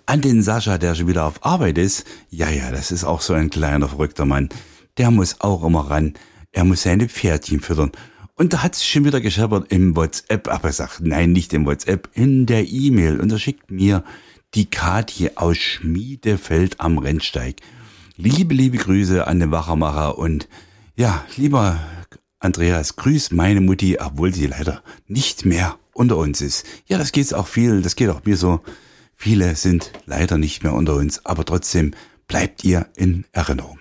an den Sascha, der schon wieder auf Arbeit ist. Ja, das ist auch so ein kleiner, verrückter Mann. Der muss auch immer ran. Er muss seine Pferdchen füttern. Und da hat es schon wieder gescheppert im WhatsApp. Aber er sagt, nein, nicht im WhatsApp, in der E-Mail. Und er schickt mir die Kathi aus Schmiedefeld am Rennsteig. Liebe Grüße an den Wachermacher. Und ja, lieber Andreas, grüß meine Mutti, obwohl sie leider nicht mehr unter uns ist. Ja, das geht auch mir so. Viele sind leider nicht mehr unter uns, aber trotzdem bleibt ihr in Erinnerung.